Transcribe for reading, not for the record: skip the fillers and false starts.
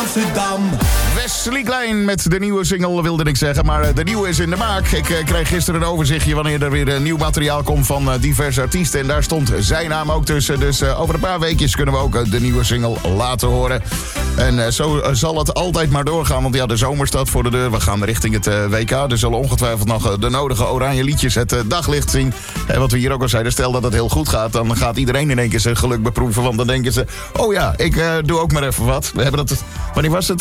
Amsterdam. Wesley Klein met de nieuwe single wilde ik zeggen, maar de nieuwe is in de maak. Ik kreeg gisteren een overzichtje wanneer er weer nieuw materiaal komt van diverse artiesten. En daar stond zijn naam ook tussen. Dus over een paar weekjes kunnen we ook de nieuwe single laten horen. En zo zal het altijd maar doorgaan, want ja, de zomer staat voor de deur. We gaan richting het WK. Er zullen ongetwijfeld nog de nodige oranje liedjes het daglicht zien. En wat we hier ook al zeiden, stel dat het heel goed gaat, dan gaat iedereen in één keer zijn geluk beproeven. Want dan denken ze, oh ja, ik doe ook maar even wat. We hebben dat, wanneer was het?